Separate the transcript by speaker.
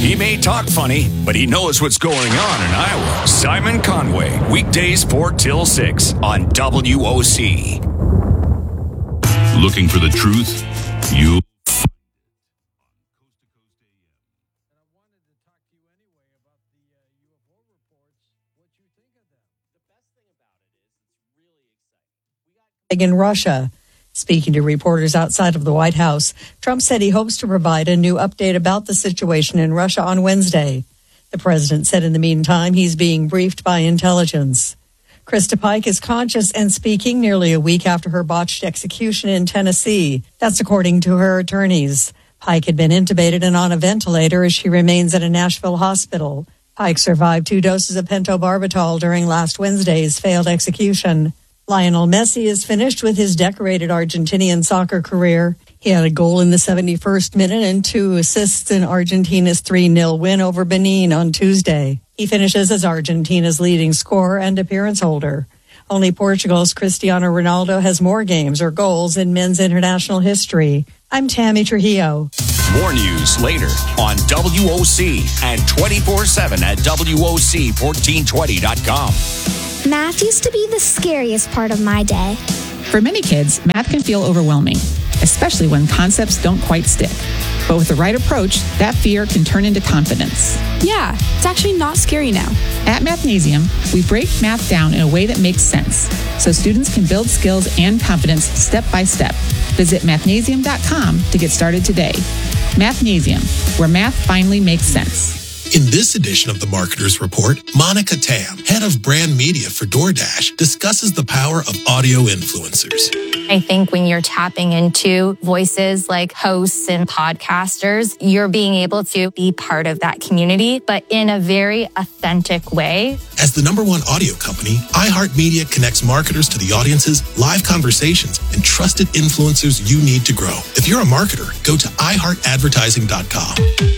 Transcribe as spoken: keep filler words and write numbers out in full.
Speaker 1: He may talk funny, but he knows what's going on in Iowa. Simon Conway, weekdays four till six on W O C.
Speaker 2: Looking for the truth? You.
Speaker 3: In Russia. Speaking to reporters outside of the White House, Trump said he hopes to provide a new update about the situation in Russia on Wednesday. The president said in the meantime he's being briefed by intelligence. Krista Pike is conscious and speaking nearly a week after her botched execution in Tennessee. That's according to her attorneys. Pike had been intubated and on a ventilator as she remains at a Nashville hospital. Pike survived two doses of pentobarbital during last Wednesday's failed execution. Lionel Messi is finished with his decorated Argentinian soccer career. He had a goal in the seventy-first minute and two assists in Argentina's three nil win over Benin on Tuesday. He finishes as Argentina's leading scorer and appearance holder. Only Portugal's Cristiano Ronaldo has more games or goals in men's international history. I'm Tammy Trujillo.
Speaker 1: More news later on W O C and twenty-four seven at W O C fourteen twenty dot com.
Speaker 4: Math used to be the scariest part of my day.
Speaker 5: For many kids, math can feel overwhelming, especially when concepts don't quite stick. But with the right approach, that fear can turn into confidence.
Speaker 6: Yeah, it's actually not scary now.
Speaker 5: At Mathnasium, we break math down in a way that makes sense, so students can build skills and confidence step by step. Visit mathnasium dot com to get started today. Mathnasium, where math finally makes sense.
Speaker 7: In this edition of the Marketer's Report, Monica Tam, head of brand media for DoorDash, discusses the power of audio influencers.
Speaker 8: I think when you're tapping into voices like hosts and podcasters, you're being able to be part of that community, but in a very authentic way.
Speaker 7: As the number one audio company, iHeartMedia connects marketers to the audiences, live conversations, and trusted influencers you need to grow. If you're a marketer, go to i heart advertising dot com.